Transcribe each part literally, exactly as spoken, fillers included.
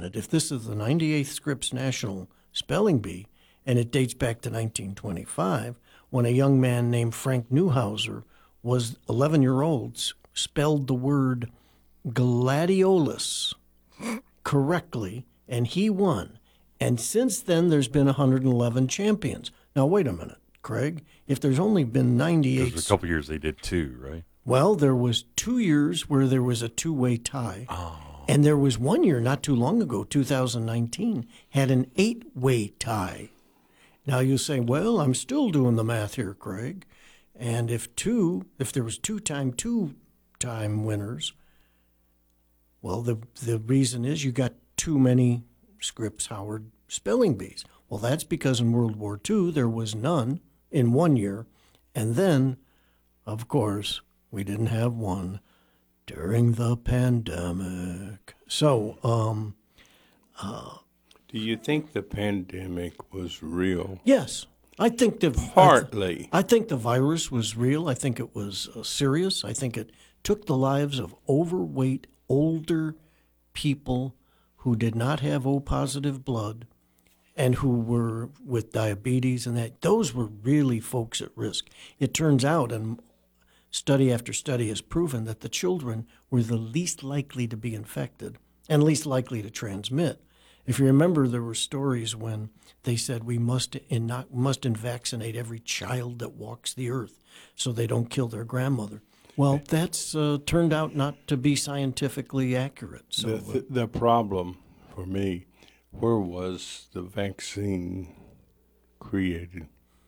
minute, if this is the ninety-eighth Scripps National Spelling Bee, and it dates back to nineteen twenty-five, when a young man named Frank Neuhauser was eleven-year-olds, spelled the word gladiolus correctly, and he won. And since then, there's been one hundred eleven champions. Now, wait a minute, Craig. If there's only been ninety-eight... There's a couple years they did two, right? Well, there was two years where there was a two-way tie. Oh. And there was one year not too long ago, two thousand nineteen, had an eight-way tie. Now you say, well, I'm still doing the math here, Craig. And if two, if there was two-time, two-time winners, well, the the reason is you got too many Scripps Howard spelling bees. Well, that's because in World War Two there was none in one year, and then, of course, we didn't have one during the pandemic. So, um, uh, do you think the pandemic was real? Yes, I think the partly. I, th- I think the virus was real. I think it was uh, serious. I think it took the lives of overweight, older people who did not have O positive blood and who were with diabetes and that. Those were really folks at risk. It turns out, and study after study has proven, that the children were the least likely to be infected and least likely to transmit. If you remember, there were stories when they said we must in not, must vaccinate every child that walks the earth so they don't kill their grandmother. Well, that's uh, turned out not to be scientifically accurate. So the, the, the problem for me, where was the vaccine created?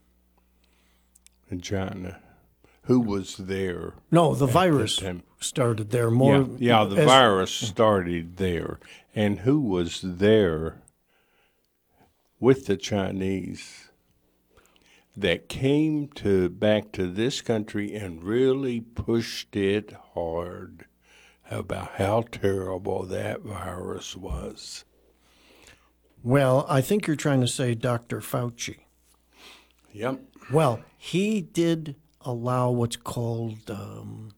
In China. Who was there? No, the virus started there more. Yeah, yeah the as, virus started there. And who was there with the Chinese that came to back to this country and really pushed it hard about how terrible that virus was? Well, I think you're trying to say Doctor Fauci. Yep. Well, he did allow what's called um,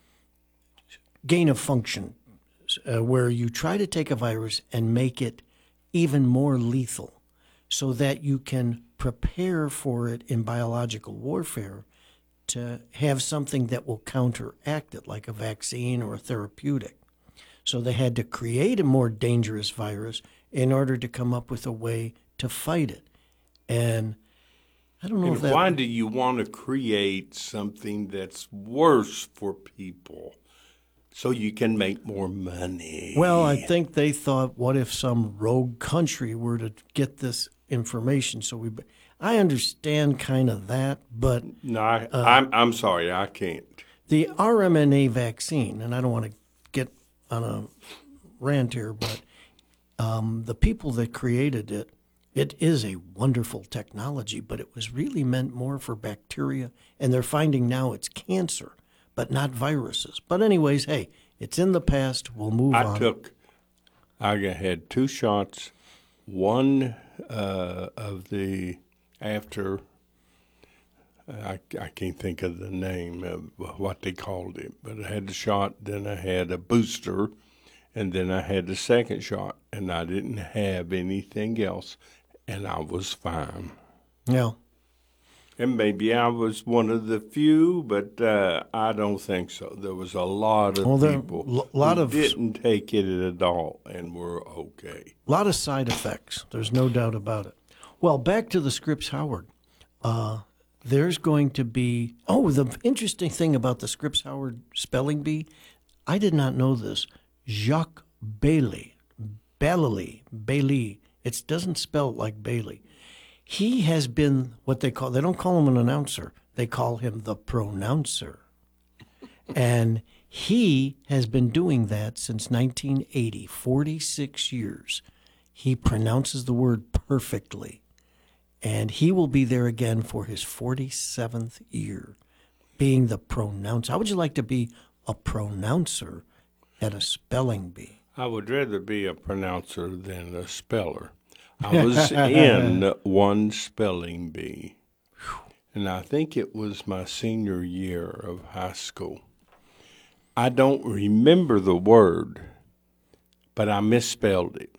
gain of function, uh, where you try to take a virus and make it even more lethal so that you can prepare for it in biological warfare to have something that will counteract it, like a vaccine or a therapeutic. So they had to create a more dangerous virus in order to come up with a way to fight it. And I don't know and if that... why do you want to create something that's worse for people so you can make more money? Well, I think they thought, what if some rogue country were to get this information? So we, I understand kind of that, but no, I, uh, I'm I'm sorry, I can't. The R M N A vaccine, and I don't want to get on a rant here, but um, the people that created it. It is a wonderful technology, but it was really meant more for bacteria, and they're finding now it's cancer, but not viruses. But anyways, hey, it's in the past. We'll move I on. I took, I had two shots, one uh, of the, after, I, I can't think of the name of what they called it, but I had the shot, then I had a booster, and then I had the second shot, and I didn't have anything else. And I was fine. Yeah. And maybe I was one of the few, but uh, I don't think so. There was a lot of well, people l- lot who of, didn't take it at all and were okay. A lot of side effects. There's no doubt about it. Well, back to the Scripps Howard. Uh, there's going to be... Oh, the interesting thing about the Scripps Howard spelling bee, I did not know this. Jacques Bailey, Bailey, Bailey, it doesn't spell it like Bailey. He has been what they call, they don't call him an announcer, they call him the pronouncer. And he has been doing that since nineteen eighty, forty-six years. He pronounces the word perfectly. And he will be there again for his forty-seventh year, being the pronouncer. How would you like to be a pronouncer at a spelling bee? I would rather be a pronouncer than a speller. I was in one spelling bee, and I think it was my senior year of high school. I don't remember the word, but I misspelled it.